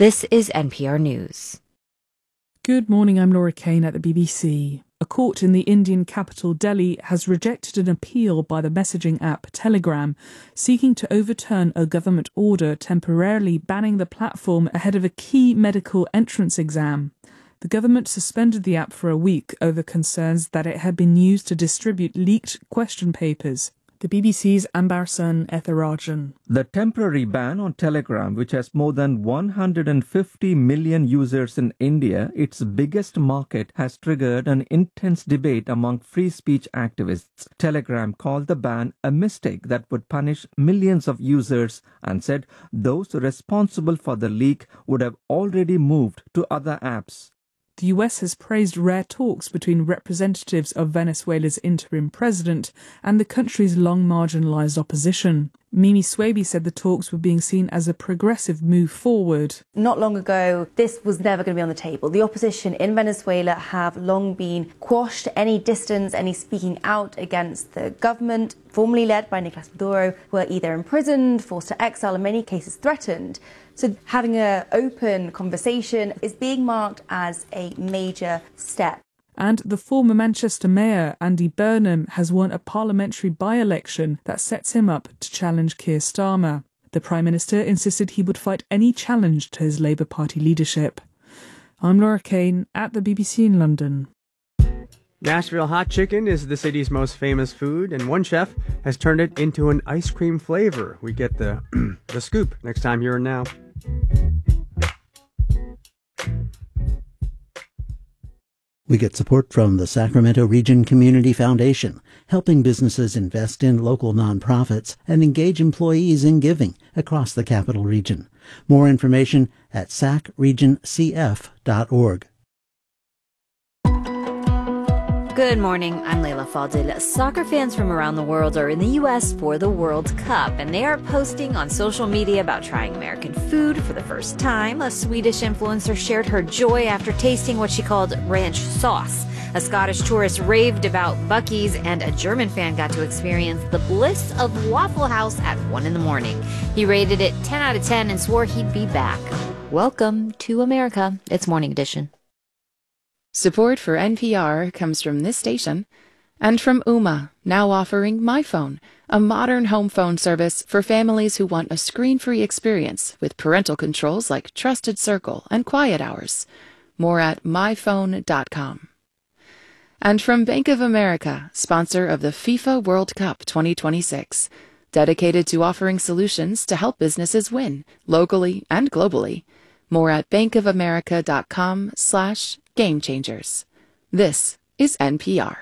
This is NPR News. Good morning, I'm Laura Kane at the BBC. A court in the Indian capital Delhi has rejected an appeal by the messaging app Telegram, seeking to overturn a government order temporarily banning the platform ahead of a key medical entrance exam. The government suspended the app for a week over concerns that it had been used to distribute leaked question papers. The BBC's Ambarsan Etharajan. The temporary ban on Telegram, which has more than 150 million users in India, its biggest market, has triggered an intense debate among free speech activists. Telegram called the ban a mistake that would punish millions of users and said those responsible for the leak would have already moved to other apps. The US has praised rare talks between representatives of Venezuela's interim president and the country's long marginalized opposition. Mimi Swaby said the talks were being seen as a progressive move forward. Not long ago, this was never going to be on the table. The opposition in Venezuela have long been quashed any distance, any speaking out against the government, formerly led by Nicolas Maduro, who are either imprisoned, forced to exile, in many cases threatened. So having an open conversation is being marked as a major step. And the former Manchester mayor, Andy Burnham, has won a parliamentary by-election that sets him up to challenge Keir Starmer. The Prime Minister insisted he would fight any challenge to his Labour Party leadership. I'm Laura Kane at the BBC in London. Nashville hot chicken is the city's most famous food, and one chef has turned it into an ice cream flavor. We get the scoop next time here and now. We get support from the Sacramento Region Community Foundation, helping businesses invest in local nonprofits and engage employees in giving across the Capital Region. More information at sacregioncf.org. Good morning, I'm Leila Fadil. Soccer fans from around the world are in the U.S. for the World Cup, and they are posting on social media about trying American food for the first time. A Swedish influencer shared her joy after tasting what she called ranch sauce. A Scottish tourist raved about Buc-ee's, and a German fan got to experience the bliss of Waffle House at 1 a.m. He rated it 10 out of 10 and swore he'd be back. Welcome to America. It's Morning Edition. Support for NPR comes from this station and from Ooma, now offering MyPhone, a modern home phone service for families who want a screen-free experience with parental controls like Trusted Circle and Quiet Hours. More at myphone.com. And from Bank of America, sponsor of the FIFA World Cup 2026, dedicated to offering solutions to help businesses win, locally and globally. More at bankofamerica.com/Game Changers. This is NPR.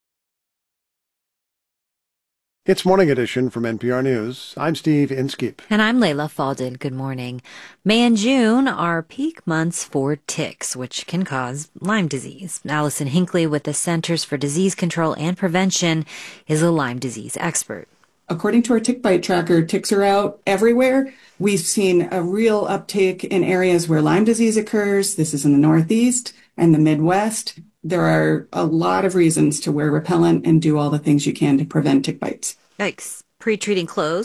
It's Morning Edition from NPR News. I'm Steve Inskeep. And I'm Leila Fadil. Good morning. May and June are peak months for ticks, which can cause Lyme disease. Allison Hinckley with the Centers for Disease Control and Prevention is a Lyme disease expert. According to our tick bite tracker, ticks are out everywhere. We've seen a real uptake in areas where Lyme disease occurs. This is in the Northeast and the Midwest. There are a lot of reasons to wear repellent and do all the things you can to prevent tick bites. Yikes. Pre-treating clothes